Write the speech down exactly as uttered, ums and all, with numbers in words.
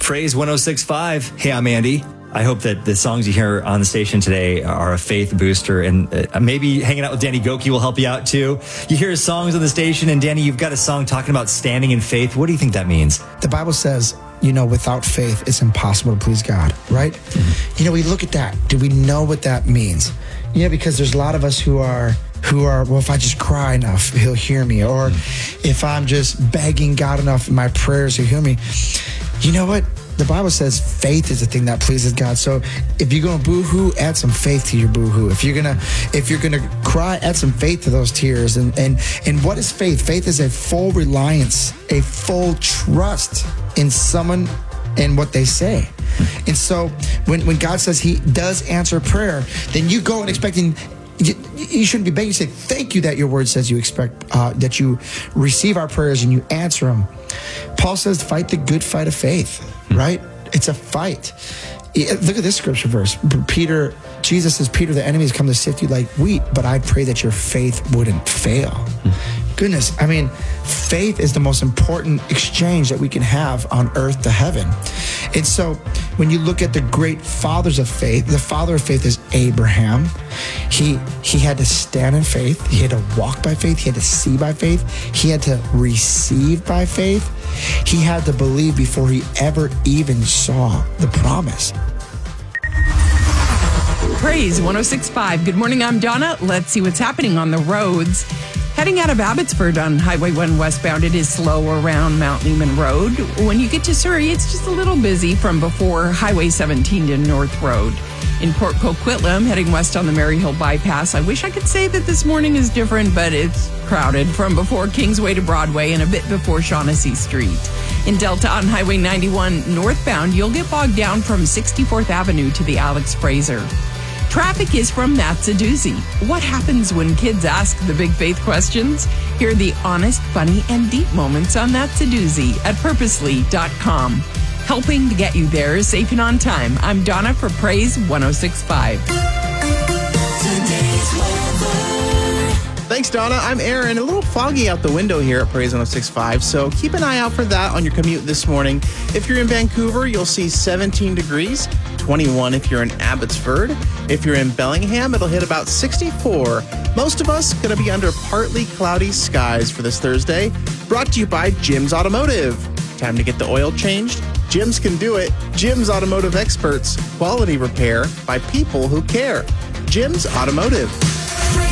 Praise one oh six point five. Hey, I'm Andy. I hope that the songs you hear on the station today are a faith booster, and uh, maybe hanging out with Danny Goki will help you out too. You hear his songs on the station, and Danny, you've got a song talking about standing in faith. What do you think that means? The Bible says, you know, without faith, it's impossible to please God, right? Mm-hmm. You know, we look at that. Do we know what that means? Yeah, because there's a lot of us who are, who are, well, if I just cry enough, he'll hear me. Or mm-hmm. if I'm just begging God enough in my prayers, he'll hear me. You know what? The Bible says faith is the thing that pleases God. So if you're going to boo-hoo, add some faith to your boo-hoo. If you're going to if you're going to cry, add some faith to those tears. And, and, and what is faith? Faith is a full reliance, a full trust in someone and what they say. And so when, when God says he does answer prayer, then you go and expecting... You, you shouldn't be begging. You say, thank you that your word says you expect, uh, that you receive our prayers and you answer them. Paul says, fight the good fight of faith, right? It's a fight. Look at this scripture verse. Peter, Jesus says, Peter, the enemy has come to sift you like wheat, but I pray that your faith wouldn't fail. Goodness, I mean, faith is the most important exchange that we can have on earth to heaven. And so when you look at the great fathers of faith, the father of faith is Abraham. He he had to stand in faith. He had to walk by faith. He had to see by faith. He had to receive by faith. He had to believe before he ever even saw the promise. Praise one oh six point five. Good morning, I'm Donna. Let's see what's happening on the roads. Heading out of Abbotsford on Highway one westbound, it is slow around Mount Lehman Road. When you get to Surrey, it's just a little busy from before Highway seventeen to North Road. In Port Coquitlam, heading west on the Maryhill Bypass, I wish I could say that this morning is different, but it's crowded from before Kingsway to Broadway and a bit before Shaughnessy Street. In Delta on Highway ninety-one northbound, you'll get bogged down from sixty-fourth Avenue to the Alex Fraser. Traffic is from Matt's a Doozy. What happens when kids ask the big faith questions? Hear the honest, funny, and deep moments on That's a Doozy at purposely dot com. Helping to get you there safe and on time. I'm Donna for Praise one oh six point five. Thanks, Donna. I'm Aaron. A little foggy out the window here at Praise one oh six point five, so keep an eye out for that on your commute this morning. If you're in Vancouver, you'll see seventeen degrees, twenty-one if you're in Abbotsford. If you're in Bellingham, it'll hit about sixty-four. Most of us going to be under partly cloudy skies for this Thursday. Brought to you by Jim's Automotive. Time to get the oil changed? Jim's can do it. Jim's Automotive Experts. Quality repair by people who care. Jim's Automotive.